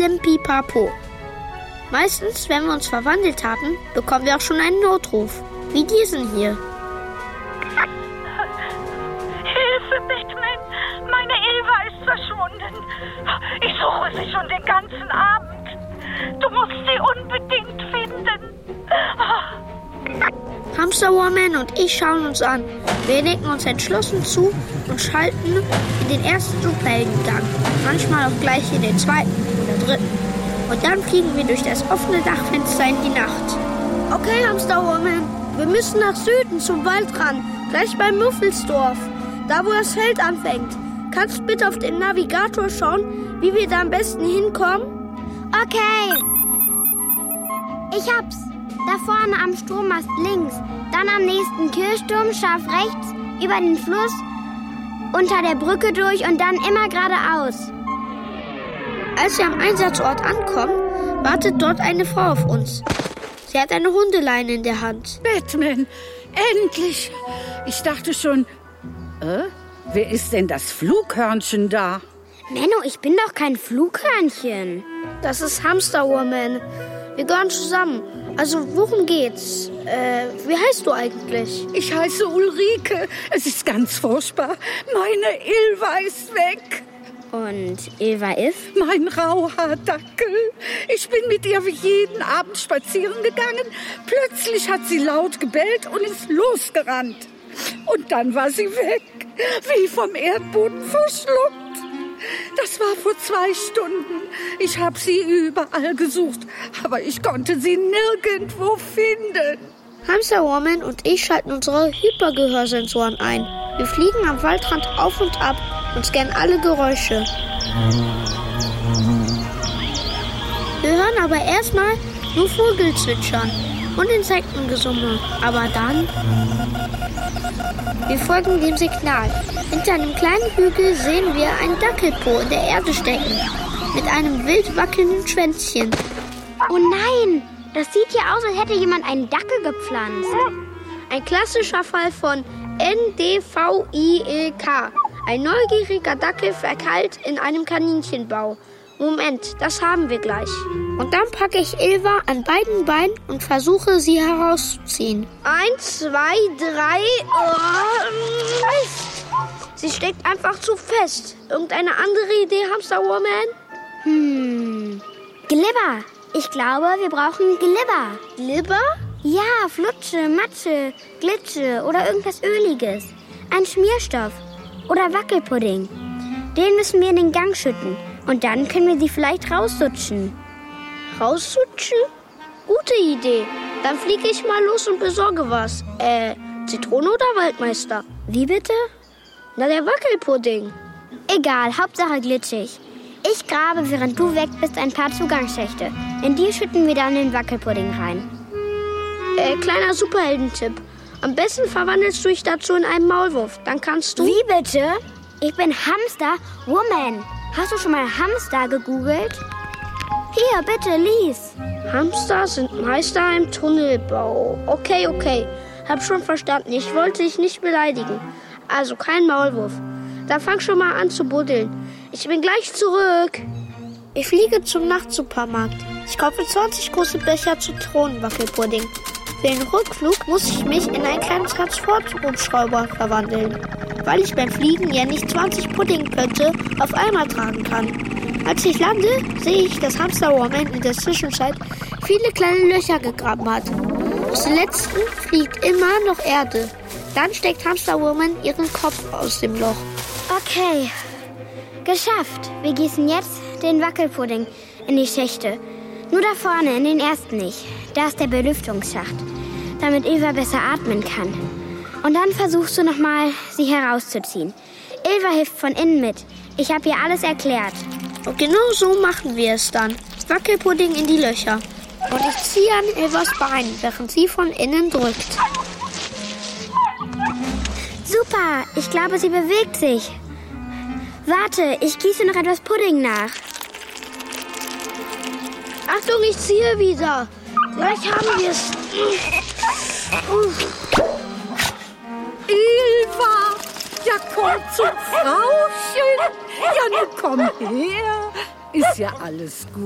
allem Pipapo. Meistens, wenn wir uns verwandelt haben, bekommen wir auch schon einen Notruf, wie diesen hier. Hilfe, Batman! Meine Ilva ist verschwunden. Ich suche sie schon den ganzen Abend. Du musst sie unbedingt finden. Hamsterwoman und ich schauen uns an. Wir nicken uns entschlossen zu und schalten in den ersten Superheldengang. Manchmal auch gleich in den zweiten oder dritten. Und dann fliegen wir durch das offene Dachfenster in die Nacht. Okay, Hamsterwoman, wir müssen nach Süden zum Waldrand. Gleich bei Muffelsdorf. Da, wo das Feld anfängt. Kannst du bitte auf den Navigator schauen, wie wir da am besten hinkommen? Okay. Ich hab's. Da vorne am Strommast links, dann am nächsten Kirchturm scharf rechts, über den Fluss, unter der Brücke durch und dann immer geradeaus. Als wir am Einsatzort ankommen, wartet dort eine Frau auf uns. Sie hat eine Hundeleine in der Hand. Batman, endlich! Ich dachte schon, wer ist denn das Flughörnchen da? Menno, ich bin doch kein Flughörnchen. Das ist Hamsterwoman. Wir gehören zusammen. Also, worum geht's? Wie heißt du eigentlich? Ich heiße Ulrike. Es ist ganz furchtbar. Meine Ilva ist weg. Und Ilva ist? Mein Rauhaardackel. Ich bin mit ihr wie jeden Abend spazieren gegangen. Plötzlich hat sie laut gebellt und ist losgerannt. Und dann war sie weg, wie vom Erdboden verschluckt. Das war vor 2 Stunden. Ich habe sie überall gesucht, aber ich konnte sie nirgendwo finden. Hamsterwoman und ich schalten unsere Hypergehörsensoren ein. Wir fliegen am Waldrand auf und ab und scannen alle Geräusche. Wir hören aber erstmal nur Vogelzwitschern und Insektengesumme. Aber dann... Wir folgen dem Signal. Hinter einem kleinen Hügel sehen wir einen Dackelpo in der Erde stecken. Mit einem wild wackelnden Schwänzchen. Oh nein, das sieht ja aus, als hätte jemand einen Dackel gepflanzt. Ein klassischer Fall von NDVILK. Ein neugieriger Dackel verkeilt in einem Kaninchenbau. Moment, das haben wir gleich. Und dann packe ich Ilva an beiden Beinen und versuche, sie herauszuziehen. 1, 2, 3... Mist! Sie steckt einfach zu fest. Irgendeine andere Idee, Hamsterwoman? Glibber. Ich glaube, wir brauchen Glibber. Glibber? Ja, Flutsche, Matsche, Glitsche oder irgendwas Öliges. Ein Schmierstoff. Oder Wackelpudding. Den müssen wir in den Gang schütten. Und dann können wir sie vielleicht raussutschen. Raussutschen? Gute Idee. Dann fliege ich mal los und besorge was. Zitrone oder Waldmeister? Wie bitte? Na, der Wackelpudding. Egal, Hauptsache glitschig. Ich grabe, während du weg bist, ein paar Zugangsschächte. In die schütten wir dann den Wackelpudding rein. Kleiner Superheldentipp. Am besten verwandelst du dich dazu in einen Maulwurf. Dann kannst du... Wie bitte? Ich bin Hamsterwoman. Hast du schon mal Hamster gegoogelt? Hier, bitte, lies. Hamster sind Meister im Tunnelbau. Okay. Hab schon verstanden. Ich wollte dich nicht beleidigen. Also kein Maulwurf. Dann fang schon mal an zu buddeln. Ich bin gleich zurück. Ich fliege zum Nachtsupermarkt. Ich kaufe 20 große Becher Zitronenwackelpudding. Für den Rückflug muss ich mich in einen kleinen Transporthubschrauber verwandeln, weil ich beim Fliegen ja nicht 20 Puddingpötte auf einmal tragen kann. Als ich lande, sehe ich, dass Hamsterwoman in der Zwischenzeit viele kleine Löcher gegraben hat. Aus den letzten fliegt immer noch Erde. Dann steckt Hamsterwoman ihren Kopf aus dem Loch. Okay, geschafft. Wir gießen jetzt den Wackelpudding in die Schächte. Nur da vorne, in den ersten nicht. Da ist der Belüftungsschacht, damit Ilva besser atmen kann. Und dann versuchst du nochmal, sie herauszuziehen. Ilva hilft von innen mit. Ich habe ihr alles erklärt. Und genau so machen wir es dann. Wackelpudding in die Löcher. Und ich ziehe an Ilvas Bein, während sie von innen drückt. Super, ich glaube, sie bewegt sich. Warte, ich gieße noch etwas Pudding nach. Achtung, ich ziehe wieder. Gleich haben wir es. Ilva, ja komm zum Frauchen. Ja, nun komm her. Ist ja alles gut.